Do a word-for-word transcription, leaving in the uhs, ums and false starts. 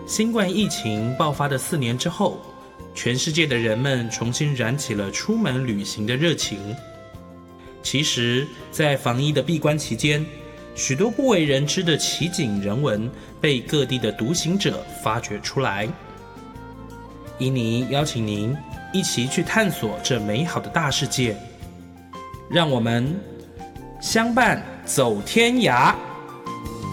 新冠疫情爆发的四年之后，全世界的人们重新燃起了出门旅行的热情。其实，在防疫的闭关期间，许多不为人知的奇景人文被各地的独行者发掘出来。伊妮邀请您一起去探索这美好的大世界，让我们相伴走天涯。